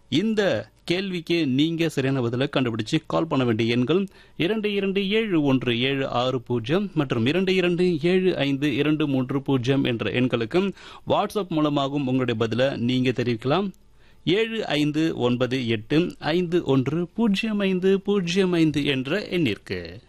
இந்த கேள்விக்கு நீங்க சரியான பதிலை கண்டுபிடிச்சு கால் பண்ண வேண்டிய எண்கள் 227176 மற்றும் 227523 என்ற எண்களுக்கு வாட்ஸ்அப் மூலமாகவும் உங்களுடைய பதிலை நீங்க தெரிவிக்கலாம். 7598510505 என்ற எண்ணிற்கு.